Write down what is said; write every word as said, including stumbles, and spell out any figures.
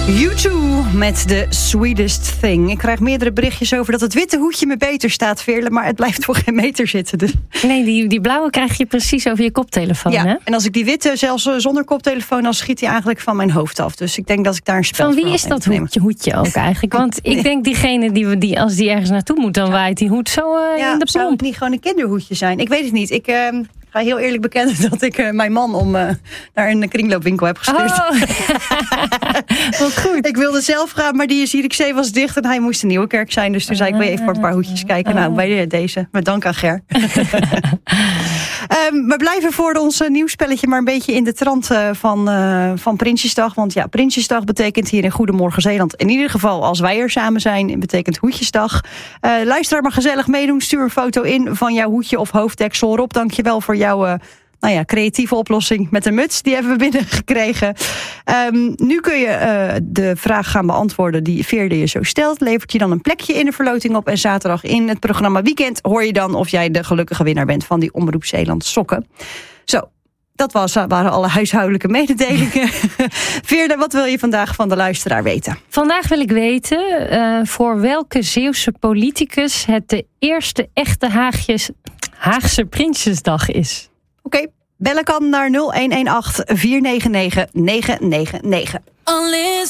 U twee met The Sweetest Thing. Ik krijg meerdere berichtjes over dat het witte hoedje me beter staat, Veerle, maar het blijft voor geen meter zitten. Dus. Nee, die, die blauwe krijg je precies over je koptelefoon. Ja, hè? En als ik die witte, zelfs zonder koptelefoon, dan schiet hij eigenlijk van mijn hoofd af. Dus ik denk dat ik daar een spel van wie voor is dat hoedje, hoedje ook eigenlijk? Want nee. ik denk diegene die, die als die ergens naartoe moet, dan waait die hoed zo uh, ja, in de zou plomp. het niet gewoon een kinderhoedje zijn? Ik weet het niet. Ik... Uh, Ik ga heel eerlijk bekennen dat ik uh, mijn man om uh, naar een kringloopwinkel heb gestuurd. Oh. Wat goed. Ik wilde zelf gaan, maar die Zierikzee was dicht en hij moest in Nieuwekerk zijn. Dus toen zei ik, wil je even voor een paar hoedjes kijken? Nou, bij deze, met dank aan Ger. um, we blijven voor ons uh, nieuwsspelletje maar een beetje in de trant uh, van, uh, van Prinsjesdag. Want ja, Prinsjesdag betekent hier in Goedemorgen Zeeland, in ieder geval als wij er samen zijn, betekent Hoedjesdag. Uh, luister maar gezellig meedoen. Stuur een foto in van jouw hoedje of hoofddeksel. Rob, dankjewel voor jouw uh, nou ja, creatieve oplossing met een muts. Die hebben we binnengekregen. Um, nu kun je uh, de vraag gaan beantwoorden die Veerle je zo stelt. Levert je dan een plekje in de verloting op. En zaterdag in het programma Weekend hoor je dan of jij de gelukkige winnaar bent van die Omroep Zeeland sokken. Zo, dat was, waren alle huishoudelijke mededelingen. Veerle, wat wil je vandaag van de luisteraar weten? Vandaag wil ik weten uh, voor welke Zeeuwse politicus het de eerste echte Haagjes, Haagse Prinsjesdag is. Oké, okay, bellen kan naar nul een een acht, vier negen negen, negen negen negen.